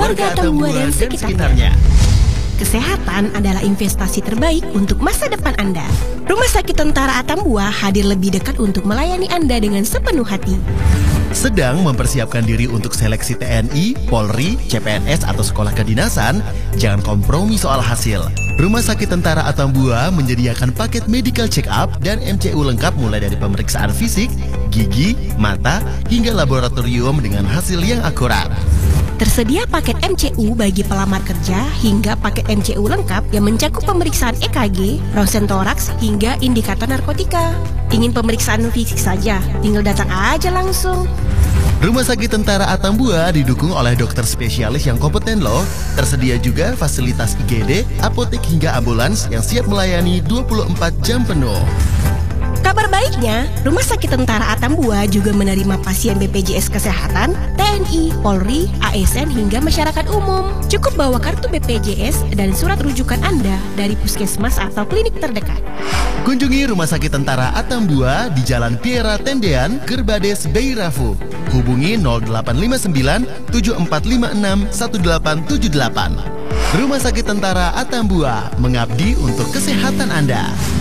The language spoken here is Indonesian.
warga Atambua dan sekitarnya. Kesehatan adalah investasi terbaik untuk masa depan Anda. Rumah Sakit Tentara Atambua hadir lebih dekat untuk melayani Anda dengan sepenuh hati. Sedang mempersiapkan diri untuk seleksi TNI, Polri, CPNS atau sekolah kedinasan? Jangan kompromi soal hasil. Rumah Sakit Tentara Atambua menyediakan paket medical check-up dan MCU lengkap mulai dari pemeriksaan fisik, gigi, mata, hingga laboratorium dengan hasil yang akurat. Tersedia paket MCU bagi pelamar kerja hingga paket MCU lengkap yang mencakup pemeriksaan EKG, ronsen toraks, hingga indikator narkotika. Ingin pemeriksaan fisik saja? Tinggal datang aja langsung. Rumah Sakit Tentara Atambua didukung oleh dokter spesialis yang kompeten loh. Tersedia juga fasilitas IGD, apotek hingga ambulans yang siap melayani 24 jam penuh. Kabar baiknya, Rumah Sakit Tentara Atambua juga menerima pasien BPJS Kesehatan, TNI, Polri, ASN hingga masyarakat umum. Cukup bawa kartu BPJS dan surat rujukan Anda dari puskesmas atau klinik terdekat. Kunjungi Rumah Sakit Tentara Atambua di Jalan Piera Tendean, Gerbades, Beirafu. Hubungi 0859 7456 1878. Rumah Sakit Tentara Atambua, mengabdi untuk kesehatan Anda.